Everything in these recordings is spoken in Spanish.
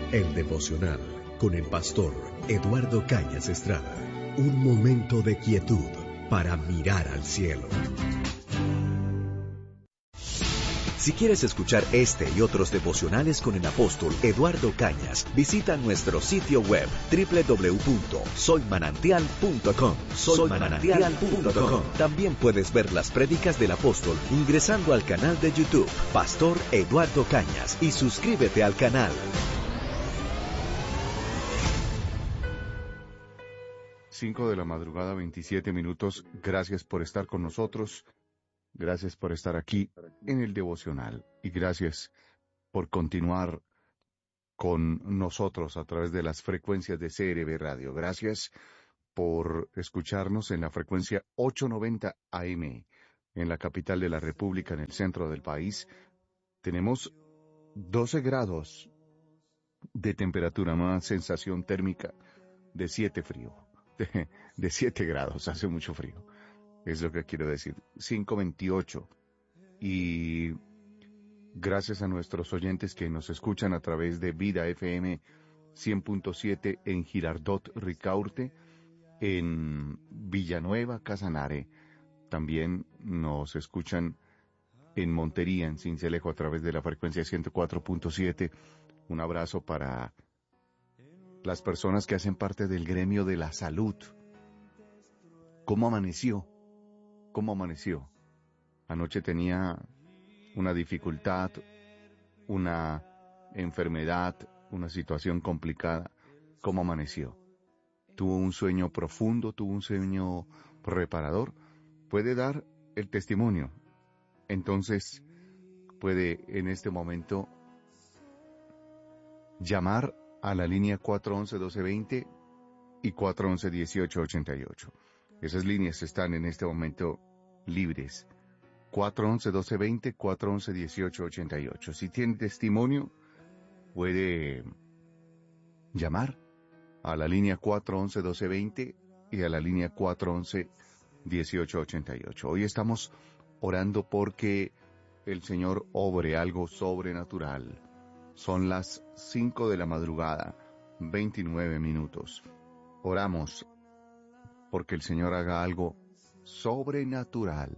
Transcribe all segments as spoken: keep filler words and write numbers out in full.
El devocional con el pastor Eduardo Cañas Estrada. Un momento de quietud para mirar al cielo. Si quieres escuchar este y otros devocionales con el apóstol Eduardo Cañas, visita nuestro sitio web doble u doble u doble u punto soy manantial punto com. soy manantial punto com. También puedes ver las prédicas del apóstol ingresando al canal de YouTube Pastor Eduardo Cañas y suscríbete al canal. cinco de la madrugada, veintisiete minutos. Gracias por estar con nosotros. Gracias por estar aquí en el devocional. Y gracias por continuar con nosotros a través de las frecuencias de C R B Radio. Gracias por escucharnos en la frecuencia ochocientos noventa A M en la capital de la República, en el centro del país. Tenemos doce grados de temperatura, una sensación térmica de siete frío. De, de siete grados, hace mucho frío. Es lo que quiero decir. cinco veintiocho. Y gracias a nuestros oyentes que nos escuchan a través de Vida F M cien punto siete en Girardot, Ricaurte, en Villanueva, Casanare. También nos escuchan en Montería, en Sincelejo, a través de la frecuencia ciento cuatro punto siete. Un abrazo para las personas que hacen parte del gremio de la salud. ¿Cómo amaneció? ¿Cómo amaneció? Anoche tenía una dificultad, una enfermedad, una situación complicada. ¿Cómo amaneció? ¿Tuvo un sueño profundo? ¿Tuvo un sueño reparador? Puede dar el testimonio. Entonces, puede en este momento llamar a la línea cuatro once, doce veinte y cuatro once, dieciocho ochenta y ocho. Esas líneas están en este momento libres. cuatro once, doce veinte, cuatro once, dieciocho ochenta y ocho. Si tiene testimonio, puede llamar a la línea cuatro once, doce veinte y a la línea cuatro once, dieciocho ochenta y ocho. Hoy estamos orando porque el Señor obre algo sobrenatural. Son las cinco de la madrugada, veintinueve minutos. Oramos porque el Señor haga algo sobrenatural.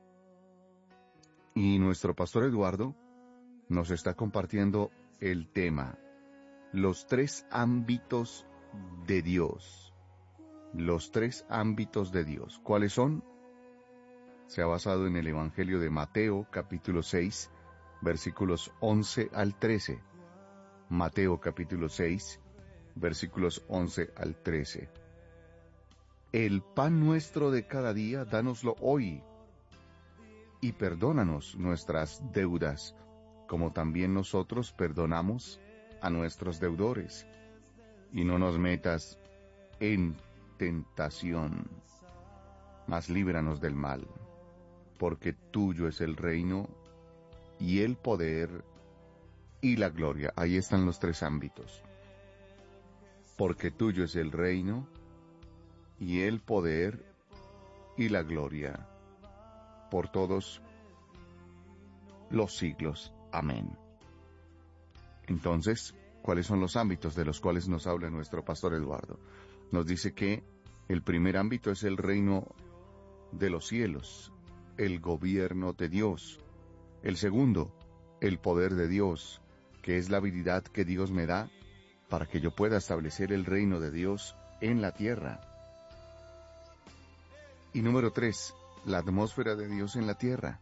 Y nuestro pastor Eduardo nos está compartiendo el tema, los tres ámbitos de Dios. Los tres ámbitos de Dios. ¿Cuáles son? Se ha basado en el Evangelio de Mateo, capítulo seis, versículos once al trece. Mateo, capítulo seis, versículos once al trece. El pan nuestro de cada día, dánoslo hoy, y perdónanos nuestras deudas, como también nosotros perdonamos a nuestros deudores. Y no nos metas en tentación, mas líbranos del mal, porque tuyo es el reino, y el poder, y la gloria. Ahí están los tres ámbitos. Porque tuyo es el reino, y el poder, y la gloria, por todos los siglos. Amén. Entonces, ¿cuáles son los ámbitos de los cuales nos habla nuestro pastor Eduardo? Nos dice que el primer ámbito es el reino de los cielos, el gobierno de Dios. El segundo, el poder de Dios, que es la habilidad que Dios me da para que yo pueda establecer el reino de Dios en la tierra. Y número tres, la atmósfera de Dios en la tierra.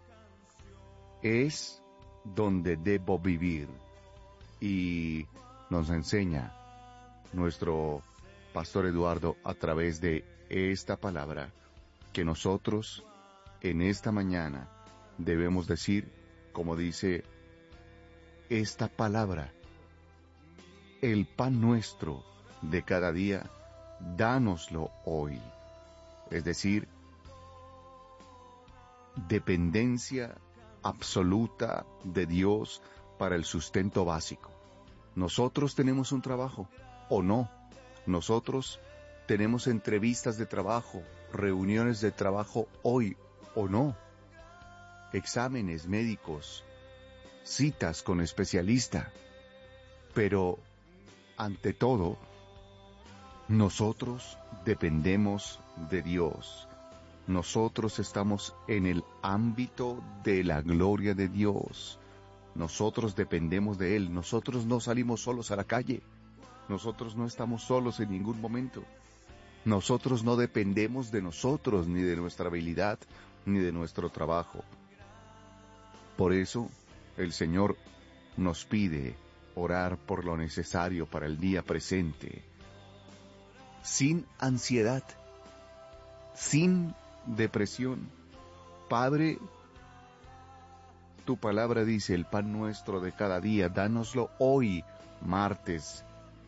Es donde debo vivir. Y nos enseña nuestro pastor Eduardo a través de esta palabra que nosotros en esta mañana debemos decir, como dice esta palabra, el pan nuestro de cada día, dánoslo hoy. Es decir, dependencia absoluta de Dios para el sustento básico. Nosotros tenemos un trabajo, o no. Nosotros tenemos entrevistas de trabajo, reuniones de trabajo hoy, o no. Exámenes médicos, citas con especialista. Pero ante todo, nosotros dependemos de Dios. Nosotros estamos en el ámbito de la gloria de Dios. Nosotros dependemos de Él. Nosotros no salimos solos a la calle. Nosotros no estamos solos en ningún momento. Nosotros no dependemos de nosotros, ni de nuestra habilidad, ni de nuestro trabajo. Por eso, el Señor nos pide orar por lo necesario para el día presente, sin ansiedad, sin depresión. Padre, tu palabra dice, el pan nuestro de cada día, dánoslo hoy, martes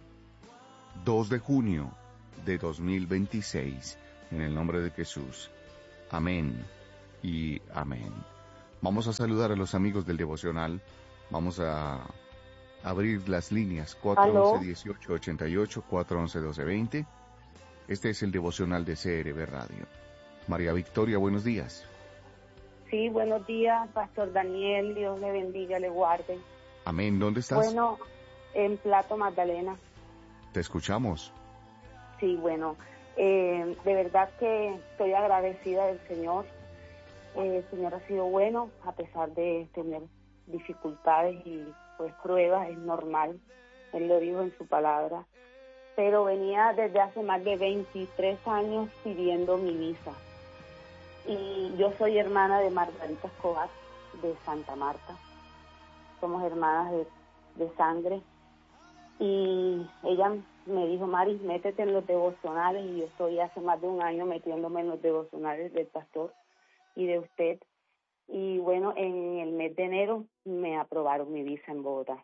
dos de junio de dos mil veintiséis, en el nombre de Jesús. Amén y amén. Vamos a saludar a los amigos del devocional. Vamos a abrir las líneas cuatro once, dieciocho ochenta y ocho, cuatro once, doce veinte. Este es el devocional de C R B Radio. María Victoria, buenos días. Sí, buenos días, Pastor Daniel. Dios le bendiga, le guarde. Amén. ¿Dónde estás? Bueno, en Plato, Magdalena. Te escuchamos. Sí, bueno, eh, de verdad que estoy agradecida del Señor. Eh, el Señor ha sido bueno, a pesar de tener dificultades y pues pruebas, es normal. Él lo dijo en su palabra. Pero venía desde hace más de veintitrés años pidiendo mi visa. Y yo soy hermana de Margarita Escobar, de Santa Marta. Somos hermanas de, de sangre. Y ella me dijo, Mari, métete en los devocionales. Y yo estoy hace más de un año metiéndome en los devocionales del pastor y de usted. Y bueno, en el mes de enero me aprobaron mi visa en Bogotá.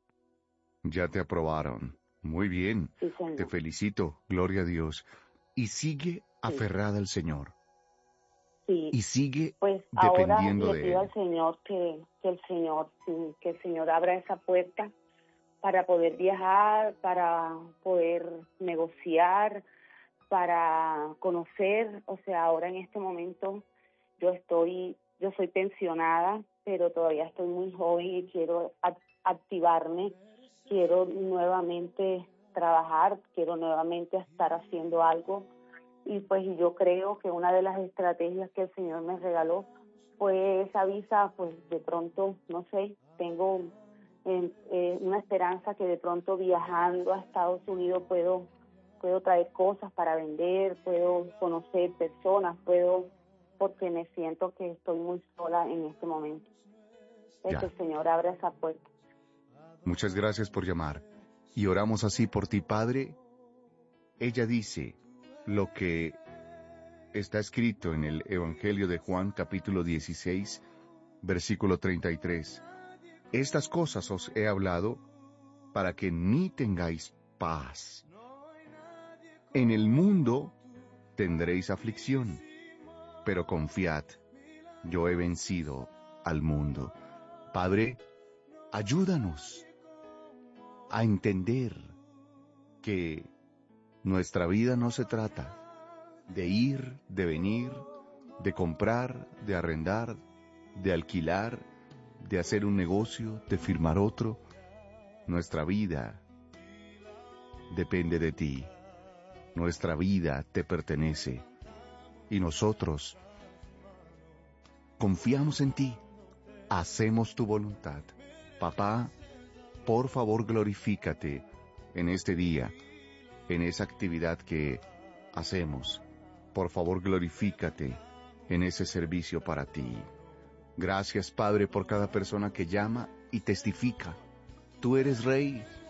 Ya te aprobaron. Muy bien. Sí, señor. Te felicito. Gloria a Dios. Y sigue aferrada al Señor. Sí. Y sigue pues dependiendo ahora le de pido Él. al Señor que, que el Señor, sí, que el Señor abra esa puerta para poder viajar, para poder negociar, para conocer. O sea, ahora en este momento yo estoy, yo soy pensionada, pero todavía estoy muy joven y quiero a- activarme, quiero nuevamente trabajar, quiero nuevamente estar haciendo algo. Y pues yo creo que una de las estrategias que el Señor me regaló fue esa visa. Pues de pronto, no sé, tengo eh, eh, una esperanza que de pronto viajando a Estados Unidos puedo puedo traer cosas para vender, puedo conocer personas, puedo, porque me siento que estoy muy sola en este momento. Es que el Señor abra esa puerta. Muchas gracias por llamar. Y oramos así por ti, Padre. Ella dice lo que está escrito en el Evangelio de Juan, capítulo dieciséis, versículo treinta y tres. Estas cosas os he hablado para que en mí tengáis paz. En el mundo tendréis aflicción, pero confiad, yo he vencido al mundo. Padre, ayúdanos a entender que nuestra vida no se trata de ir, de venir, de comprar, de arrendar, de alquilar, de hacer un negocio, de firmar otro. Nuestra vida depende de ti. Nuestra vida te pertenece. Y nosotros confiamos en ti. Hacemos tu voluntad. Papá, por favor glorifícate en este día, en esa actividad que hacemos. Por favor, glorifícate en ese servicio para ti. Gracias, Padre, por cada persona que llama y testifica. Tú eres Rey,